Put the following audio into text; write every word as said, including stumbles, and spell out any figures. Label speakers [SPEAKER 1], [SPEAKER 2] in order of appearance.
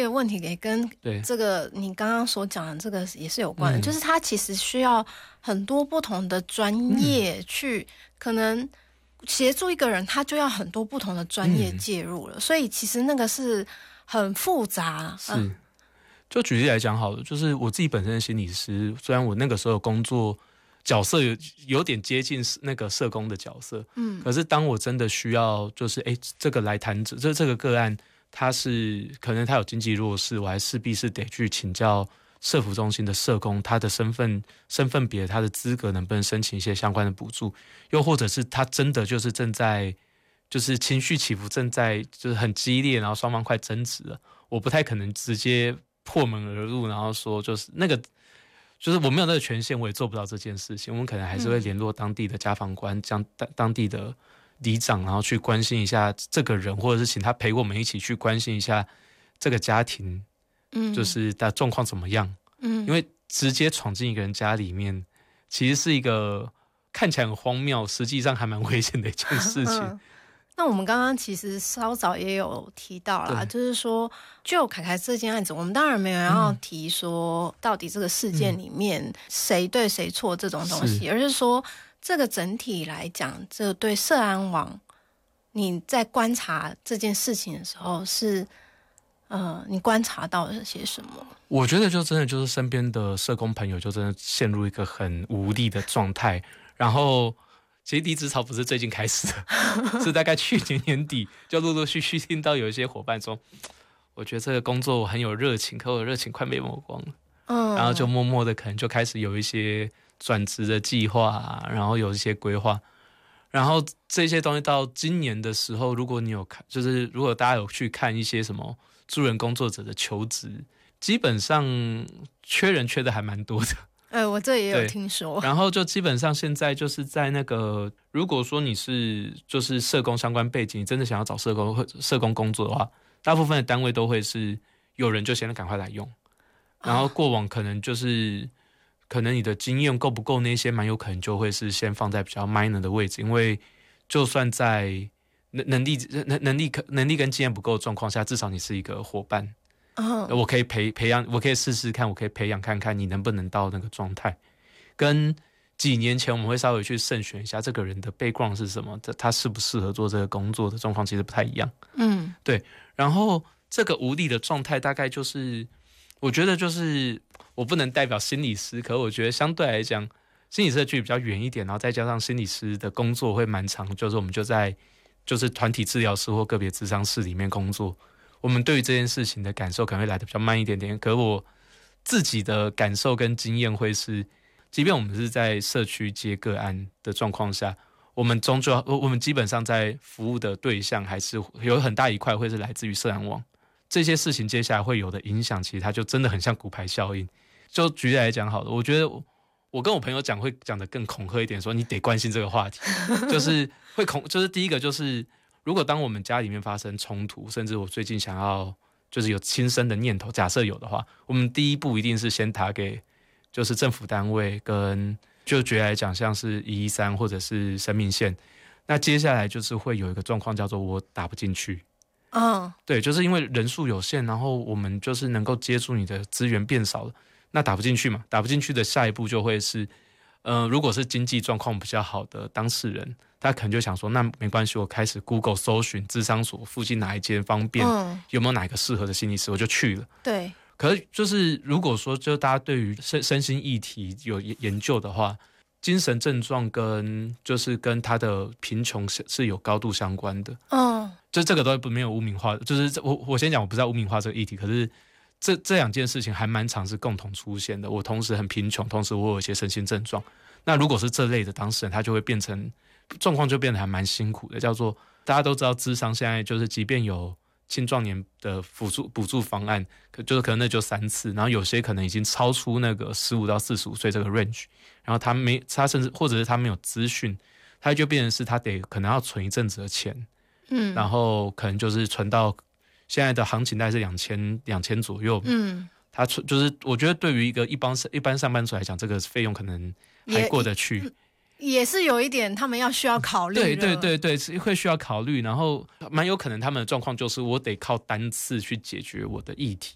[SPEAKER 1] 个问题也跟这个你刚刚所讲的这个也是有关的，就是他其实需要很多不同的专业去、嗯、可能协助一个人，他就要很多不同的专业介入了、嗯、所以其实那个是很复杂。
[SPEAKER 2] 是、嗯、就举例来讲好了，就是我自己本身的心理师，虽然我那个时候工作角色 有, 有点接近那个社工的角色，嗯，可是当我真的需要就是哎，这个来谈这这个个案，他是可能他有经济弱势，我还势必是得去请教社福中心的社工，他的身份身份别他的资格能不能申请一些相关的补助，又或者是他真的就是正在就是情绪起伏正在就是很激烈，然后双方快争执了，我不太可能直接破门而入，然后说就是那个就是我没有那个权限，我也做不到这件事情。我们可能还是会联络当地的家访官，将当地的里长，然后去关心一下这个人，或者是请他陪我们一起去关心一下这个家庭，嗯，就是的状况怎么样。嗯，因为直接闯进一个人家里面，其实是一个看起来很荒谬，实际上还蛮危险的一件事情。嗯，
[SPEAKER 1] 那我们刚刚其实稍早也有提到啦，就是说就凯凯这件案子，我们当然没有要提说到底这个事件里面谁对谁错这种东西，嗯，而是说这个整体来讲，这对社安网你在观察这件事情的时候是呃，你观察到了些什么？
[SPEAKER 2] 我觉得就真的就是身边的社工朋友就真的陷入一个很无力的状态，然后其实离职潮不是最近开始的，是大概去年年底就陆陆续续听到有一些伙伴说，我觉得这个工作我很有热情，可我热情快被磨光了。嗯，然后就默默的可能就开始有一些转职的计划啊，然后有一些规划，然后这些东西到今年的时候，如果你有看，就是如果大家有去看一些什么助人工作者的求职，基本上缺人缺的还蛮多的。
[SPEAKER 1] 哎、呃，我这也有听说。
[SPEAKER 2] 然后就基本上现在就是在那个，如果说你是就是社工相关背景，你真的想要找社工社工工作的话，大部分的单位都会是有人就先赶快来用。然后过往可能就是可能你的经验够不够，那些蛮有可能就会是先放在比较 minor 的位置，因为就算在能能力能能力能力跟经验不够的状况下，至少你是一个伙伴。Uh, 我可以培培养，我可以试试看，我可以培养看看你能不能到那个状态。跟几年前我们会稍微去慎选一下这个人的 background 是什么，他适不适合做这个工作的状况其实不太一样。嗯，对。然后这个无力的状态大概就是，我觉得就是我不能代表心理师，可我觉得相对来讲，心理师的距离比较远一点，然后再加上心理师的工作会蛮长，就是我们就在就是团体治疗室或个别咨商室里面工作。我们对于这件事情的感受可能会来得比较慢一点点，可我自己的感受跟经验会是，即便我们是在社区接个案的状况下，我们终究我们基本上在服务的对象还是有很大一块会是来自于社安网。这些事情接下来会有的影响，其实它就真的很像骨牌效应。就举例来讲好了，我觉得我我跟我朋友讲会讲得更恐吓一点，说你得关心这个话题，就是会恐，就是第一个就是。如果当我们家里面发生冲突，甚至我最近想要就是有轻生的念头，假设有的话，我们第一步一定是先打给就是政府单位跟就举例来讲像是一一三或者是生命线，那接下来就是会有一个状况叫做我打不进去。嗯，对，就是因为人数有限，然后我们就是能够接触你的资源变少了，那打不进去嘛，打不进去的下一步就会是呃，如果是经济状况比较好的当事人，他可能就想说，那没关系，我开始 Google 搜寻諮商所附近哪一间方便，嗯，有没有哪一个适合的心理师，我就去了。
[SPEAKER 1] 对。
[SPEAKER 2] 可是就是如果说，就大家对于身身心议题有研究的话，精神症状跟就是跟他的贫穷是是有高度相关的。嗯，就这个都不没有污名化，就是我我先讲，我不是在污名化这个议题，可是这这两件事情还蛮常是共同出现的。我同时很贫穷，同时我有一些身心症状。那如果是这类的当事人，他就会变成状况就变得还蛮辛苦的，叫做大家都知道諮商现在就是即便有青壮年的辅助补助方案，可就是可能那就三次，然后有些可能已经超出那个十五到四十五岁这个 range， 然后他没他甚至或者是他没有资讯，他就变成是他得可能要存一阵子的钱，嗯，然后可能就是存到现在的行情大概是两千两千左右，嗯，他就是我觉得对于一个一般一般上班族来讲，这个费用可能还过得去。
[SPEAKER 1] 也是有一点他们要需要考虑的，
[SPEAKER 2] 对对对对，会需要考虑，然后蛮有可能他们的状况就是我得靠单次去解决我的议题，